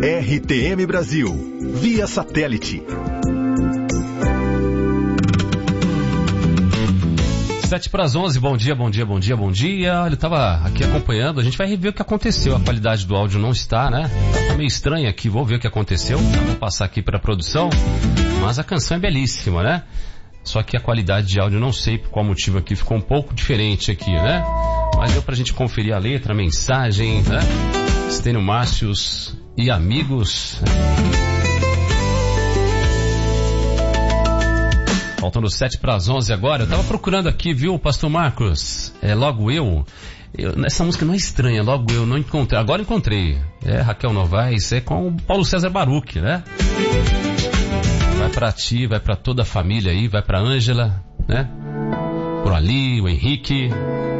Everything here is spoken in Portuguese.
RTM Brasil, via satélite. 7:11, bom dia. Olha, eu tava aqui acompanhando, a gente vai rever o que aconteceu. A qualidade do áudio não está, né? Tá meio estranha aqui, vou ver o que aconteceu. Vou passar aqui para a produção, mas a canção é belíssima, né? Só que a qualidade de áudio, não sei por qual motivo aqui, ficou um pouco diferente aqui, né? Mas deu pra gente conferir a letra, a mensagem, né? Estênio Márcios e amigos. Faltando 7:11 agora. Eu tava procurando aqui, viu, Pastor Marcos? Logo eu. Essa música não é estranha, Logo Eu, não encontrei. Agora encontrei. Raquel Novaes, com o Paulo César Baruch, né? Vai pra ti, vai pra toda a família aí, vai pra Ângela, né? Por ali, o Henrique.